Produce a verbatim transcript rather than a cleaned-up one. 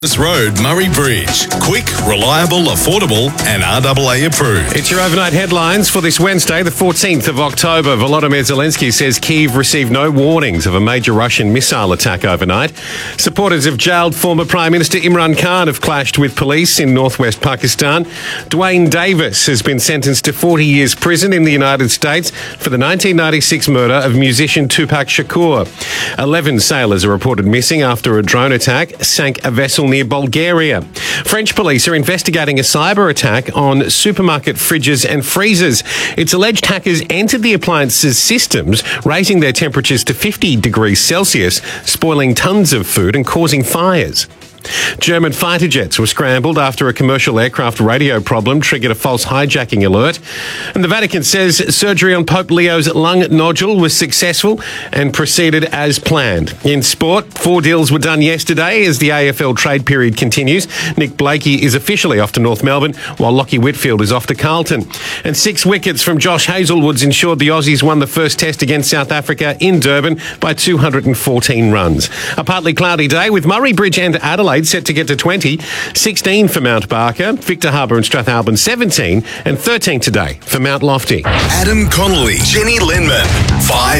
This road, Murray Bridge. Quick, reliable, affordable, and R A A approved. It's your overnight headlines for this Wednesday, the fourteenth of October. Volodymyr Zelensky says Kyiv received no warnings of a major Russian missile attack overnight. Supporters of jailed former Prime Minister Imran Khan have clashed with police in northwest Pakistan. Dwayne Davis has been sentenced to forty years prison in the United States for the nineteen ninety-six murder of musician Tupac Shakur. Eleven sailors are reported missing after a drone attack sank a vessel near Bulgaria. French police are investigating a cyber attack on supermarket fridges and freezers. It's alleged hackers entered the appliances' systems, raising their temperatures to fifty degrees Celsius, spoiling tons of food and causing fires. German fighter jets were scrambled after a commercial aircraft radio problem triggered a false hijacking alert. And the Vatican says surgery on Pope Leo's lung nodule was successful and proceeded as planned. In sport, four deals were done yesterday as the A F L trade period continues. Nick Blakey is officially off to North Melbourne, while Lockie Whitfield is off to Carlton. And six wickets from Josh Hazlewood's ensured the Aussies won the first test against South Africa in Durban by two hundred fourteen runs. A partly cloudy day with Murray Bridge and Adelaide set to get to twenty, sixteen for Mount Barker, Victor Harbour and Strathalbyn seventeen, and thirteen today for Mount Lofty. Adam Connolly, Jenny Linman, five